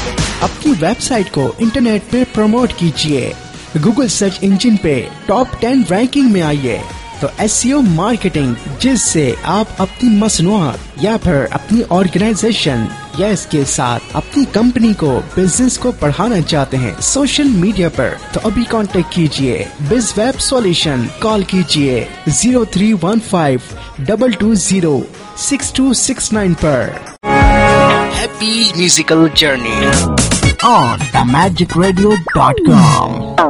अपनी वेबसाइट को इंटरनेट पे प्रमोट कीजिए, गूगल सर्च इंजन पे टॉप 10 रैंकिंग में आइए। तो एसईओ मार्केटिंग, जिससे आप अपनी मसनूआत या फिर अपनी ऑर्गेनाइजेशन या इसके साथ अपनी कंपनी को, बिजनेस को बढ़ाना चाहते हैं सोशल मीडिया पर, तो अभी कांटेक्ट कीजिए BizWeb Solution। कॉल कीजिए 0315-220-6269 पर। Happy musical journey on themagicradio.com।